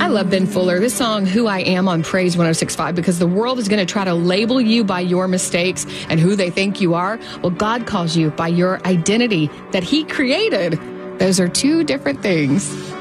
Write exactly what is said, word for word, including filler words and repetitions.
I love Ben Fuller. This song, Who I Am, on Praise one oh six point five, because the world is going to try to label you by your mistakes and who they think you are. Well, God calls you by your identity that he created. Those are two different things.